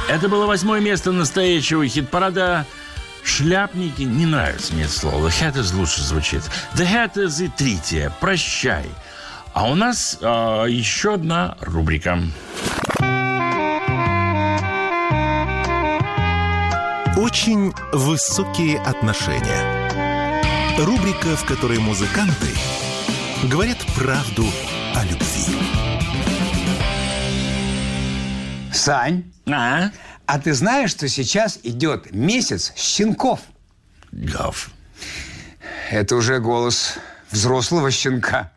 Это было 8-е место настоящего хит-парада. Шляпники, не нравится мне это слово. The Hatters лучше звучит. The Hatters и Третье. Прощай. А у нас еще одна рубрика. Очень высокие отношения. Рубрика, в которой музыканты говорят правду о любви. Сань, а ты знаешь, что сейчас идет месяц щенков? Гав. Это уже голос взрослого щенка.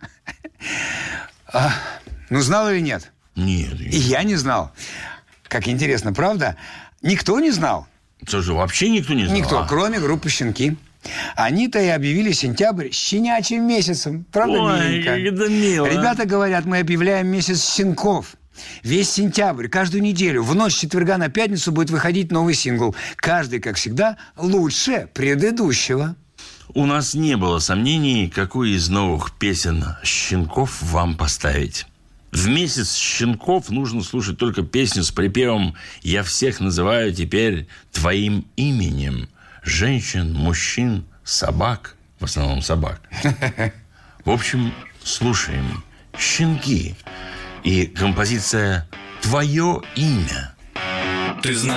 Ну, знал или нет? Нет. И я не знал. Как интересно, правда? Никто не знал. Что же, вообще никто не знал? Никто, кроме группы «Щенки». Они-то и объявили сентябрь щенячьим месяцем. Правда, миленько? Ой, как это мило. Ребята говорят, мы объявляем месяц щенков. Весь сентябрь, каждую неделю, в ночь с четверга на пятницу будет выходить новый сингл. Каждый, как всегда, лучше предыдущего. У нас не было сомнений, какую из новых песен «Щенков» вам поставить. В месяц щенков нужно слушать только песню с припевом «Я всех называю теперь твоим именем». Женщин, мужчин, собак, в основном собак. В общем, слушаем «Щенки» и композиция «Твое имя». Ты знаешь.